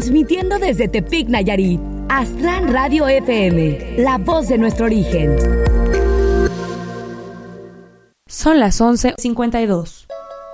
Transmitiendo desde Tepic, Nayarit. Aztlán Radio FM, la voz de nuestro origen. Son las 11:52.